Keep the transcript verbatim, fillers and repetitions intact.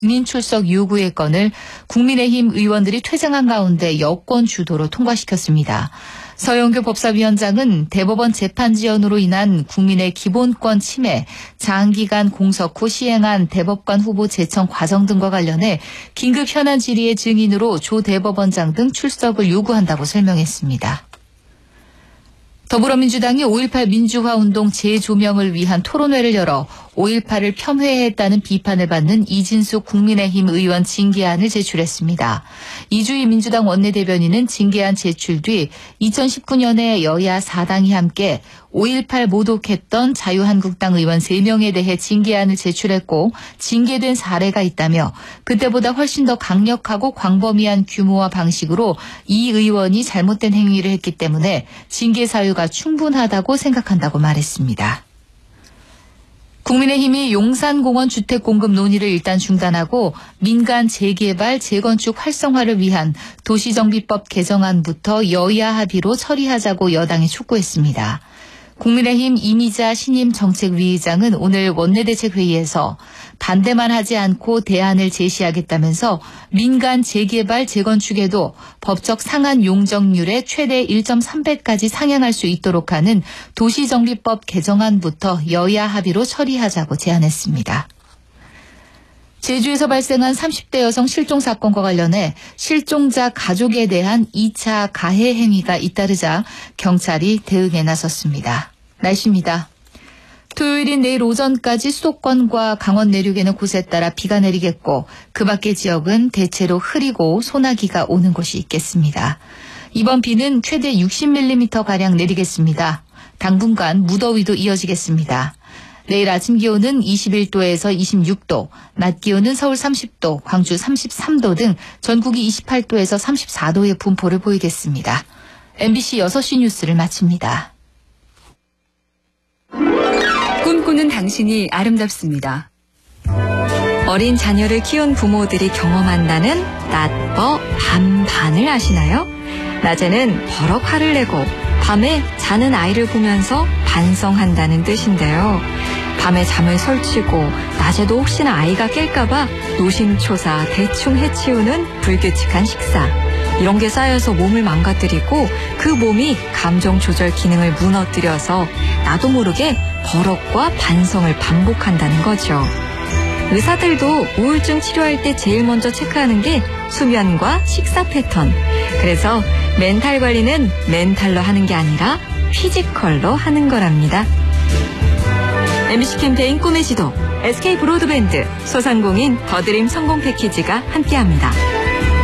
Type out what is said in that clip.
국민 출석 요구의 건을 국민의힘 의원들이 퇴장한 가운데 여권 주도로 통과시켰습니다. 서영교 법사위원장은 대법원 재판 지연으로 인한 국민의 기본권 침해, 장기간 공석 후 시행한 대법관 후보 제청 과정 등과 관련해 긴급 현안 질의의 증인으로 조 대법원장 등 출석을 요구한다고 설명했습니다. 더불어민주당이 오일팔 민주화운동 재조명을 위한 토론회를 열어 오일팔을 폄훼했다는 비판을 받는 이진숙 국민의힘 의원 징계안을 제출했습니다. 이주희 민주당 원내대변인은 징계안 제출 뒤 이천십구 년에 여야 사당이 함께 오일팔 모독했던 자유한국당 의원 세 명에 대해 징계안을 제출했고 징계된 사례가 있다며 그때보다 훨씬 더 강력하고 광범위한 규모와 방식으로 이 의원이 잘못된 행위를 했기 때문에 징계 사유가 충분하다고 생각한다고 말했습니다. 국민의힘이 용산공원 주택 공급 논의를 일단 중단하고 민간 재개발, 재건축 활성화를 위한 도시정비법 개정안부터 여야 합의로 처리하자고 여당에 촉구했습니다. 국민의힘 이미자 신임정책위의장은 오늘 원내대책회의에서 반대만 하지 않고 대안을 제시하겠다면서 민간 재개발, 재건축에도 법적 상한 용적률의 최대 일 점 삼 배까지 상향할 수 있도록 하는 도시정비법 개정안부터 여야 합의로 처리하자고 제안했습니다. 제주에서 발생한 삼십 대 여성 실종 사건과 관련해 실종자 가족에 대한 이 차 가해 행위가 잇따르자 경찰이 대응에 나섰습니다. 날씨입니다. 토요일인 내일 오전까지 수도권과 강원 내륙에는 곳에 따라 비가 내리겠고 그 밖의 지역은 대체로 흐리고 소나기가 오는 곳이 있겠습니다. 이번 비는 최대 육십 밀리미터가량 내리겠습니다. 당분간 무더위도 이어지겠습니다. 내일 아침 기온은 이십일 도에서 이십육 도, 낮 기온은 서울 삼십 도, 광주 삼십삼 도 등 전국이 이십팔 도에서 삼십사 도의 분포를 보이겠습니다. 엠비씨 여섯 시 뉴스를 마칩니다. 꿈꾸는 당신이 아름답습니다. 어린 자녀를 키운 부모들이 경험한다는 낮버 반반을 아시나요? 낮에는 버럭 화를 내고 밤에 자는 아이를 보면서 반성한다는 뜻인데요. 밤에 잠을 설치고 낮에도 혹시나 아이가 깰까봐 노심초사 대충 해치우는 불규칙한 식사. 이런 게 쌓여서 몸을 망가뜨리고 그 몸이 감정 조절 기능을 무너뜨려서 나도 모르게 버럭과 반성을 반복한다는 거죠. 의사들도 우울증 치료할 때 제일 먼저 체크하는 게 수면과 식사 패턴. 그래서 멘탈 관리는 멘탈로 하는 게 아니라 피지컬로 하는 거랍니다. 엠비씨 캠페인 꿈의 지도, 에스케이 브로드밴드, 소상공인 더드림 성공 패키지가 함께합니다.